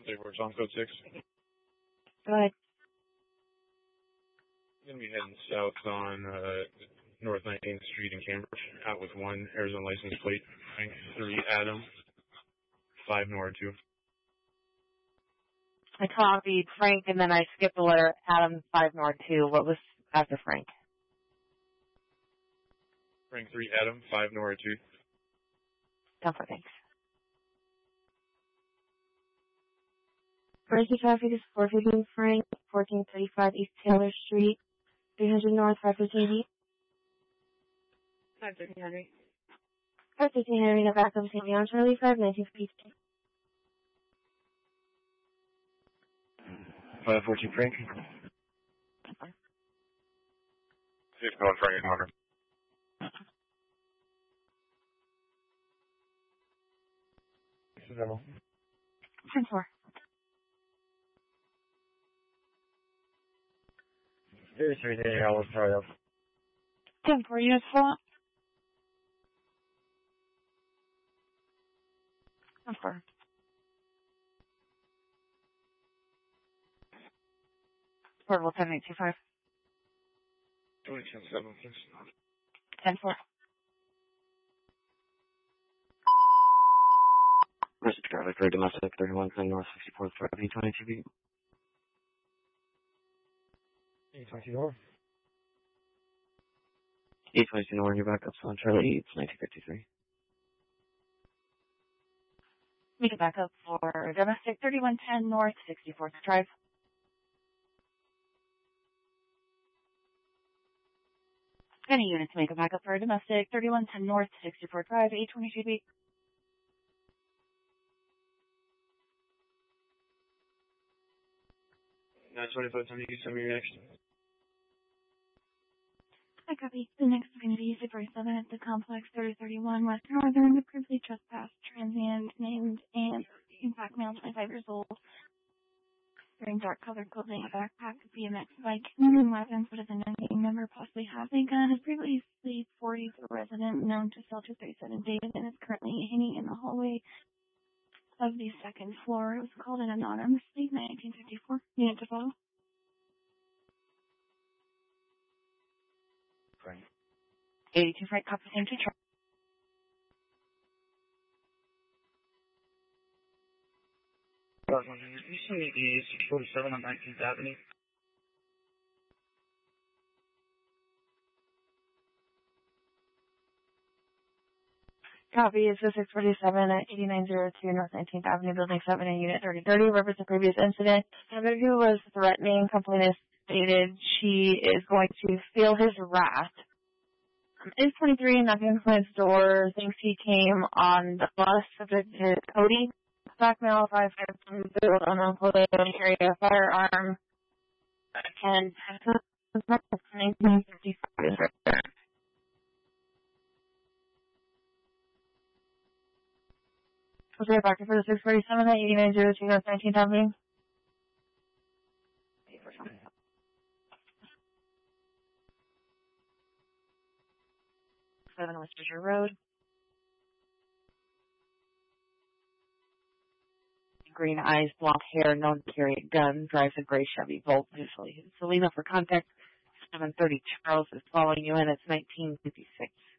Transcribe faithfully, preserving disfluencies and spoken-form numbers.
Therefore, John Code six. Go ahead. I'm going to be heading south on uh, North nineteenth Street in Cambridge, out with one Arizona license plate, Frank three Adam, five Nora two. I copied Frank and then I skipped the letter Adam, five Nora two. What was after Frank? Frank three Adam, five Nora two. Don't for thanks. Emergency traffic is four fifteen Frank, fourteen thirty-five East Taylor Street, three hundred North, five fifteen East. five fifteen Henry. five fifteen Henry, now back up Saint Leon Charlie, five nineteen fifty. five fourteen Frank. Six going Frank and Hunter. This is Emma. ten four. There's three days I will start up. ten four, units full up. ten four. Portable ten eight two five. twenty ten seven, please. ten four. Emergency traffic for domestic thirty-one ten North sixty-fourth Drive, eight twenty-two B. eight twenty-two North. eight twenty-two North, your backup's on Charlie, it's nineteen fifty-three. Make it back up for domestic thirty-one ten North sixty-fourth Drive. Any unit to make a backup for domestic thirty-one ten North sixty-fourth Drive, eight twenty-two B. nine twenty-five, time you can send me your next. I copy. The next is going to be Super seven at the complex thirty thirty-one West Northern, the previously trespassed transient named and in fact male twenty-five years old. Wearing dark colored clothing, a backpack, a B M X bike, and weapons, but as an unknown member possibly has a gun, has previously forty the resident known to sell two thirty-seven David and is currently hanging in the hallway of the second floor. It was called an anonymously nineteen fifty-four. Unit to follow. Frank. eighty-two Frank, copy same to Charlie. Did you say the six forty-seven on nineteenth Avenue? Copy. It's the six forty-seven at eighty-nine oh two North nineteenth Avenue, Building seven in Unit thirty thirty. Reference the previous incident. Somebody who was threatening complainant stated she is going to feel his wrath. Is twenty-three, knocking on complainant's door, thinks he came on the bus, subject to Cody. Black male, five five, build, unknown clothing, carry a firearm, and nineteen fifty-five is right there. Was right back for the six forty-seven at eighty-nine oh two North nineteenth Avenue. seven West Bridger Road. Green eyes, blonde hair, known to carry a gun, drives a gray Chevy Volt, usually. Selena for contact. seven thirty Charles is following you in. It's nineteen fifty-six.